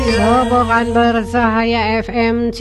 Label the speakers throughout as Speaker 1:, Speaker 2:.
Speaker 1: Robokan Bersahaya FM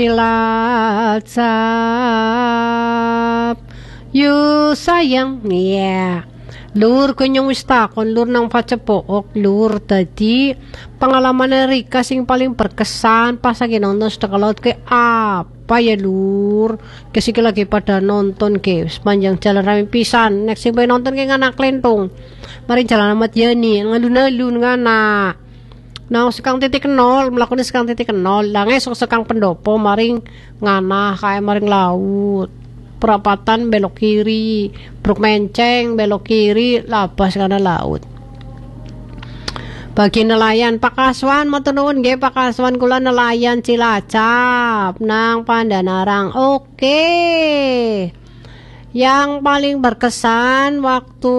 Speaker 1: Cilacap. Yu sayang, iya. Lur kunyong wis takon lur nang pacepook lur tadi pengalaman Rika sing paling berkesan pas lagi nonton Sedekah Laut ke apa ya lur? Kasi lagi pada nonton ke sepanjang jalan rame pisan. Next sing nonton ke nganak lentong. Mari jalan amat yani ngalun-alun ngana. Nah, sekang titik nol, melakukan sekang titik nol. Lange sekang pendopo maring ngana kayak maring laut. Perapatan belok kiri, Bruk Menceng belok kiri, labas karena laut. Bagi nelayan Pakaswan matur nuwun nggih Pakaswan kula nelayan Cilacap nang Pandanarang. Oke. Yang paling berkesan waktu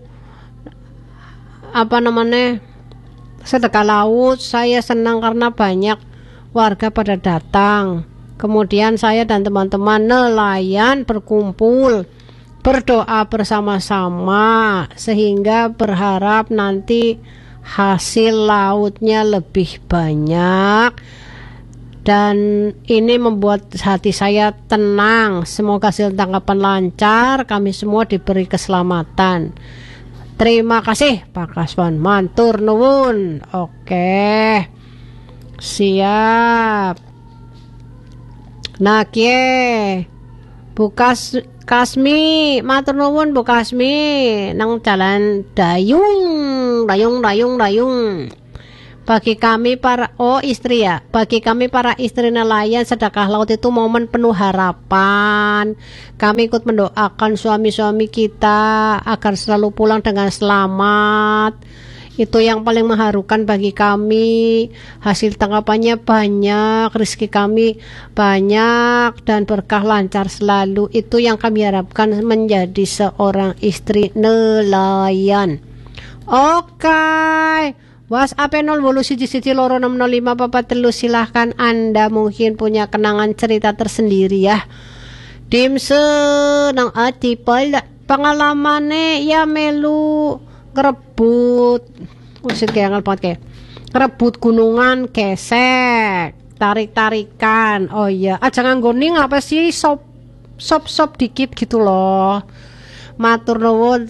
Speaker 1: apa namanya? Sedekah Laut saya senang karena banyak warga pada datang. Kemudian saya dan teman-teman nelayan berkumpul berdoa bersama-sama sehingga berharap nanti hasil lautnya lebih banyak dan ini membuat hati saya tenang. Semoga hasil tangkapan lancar, kami semua diberi keselamatan. Terima kasih Pak Kaswan, mantur nuwun. Oke, siap. Nah kie Kasmi, matur nuwun Bu Kasmi nang jalan dayung. Bagi kami para istri ya, bagi kami para istri nelayan sedekah laut itu momen penuh harapan. Kami ikut mendoakan suami-suami kita agar selalu pulang dengan selamat. Itu yang paling mengharukan bagi kami. Hasil tangkapannya banyak, rezeki kami banyak dan berkah lancar selalu. Itu yang kami harapkan menjadi seorang istri nelayan. Oke. WhatsApp 081126544 silahkan Anda mungkin punya kenangan cerita tersendiri ya. Dimse nang atipal pengalamannya ya melu ngerebut usik kayak ngelpot ngerebut gunungan kesek tarik-tarikan. Oh iya jangan goning apa sih sop dikit gitu loh. Matur nuwun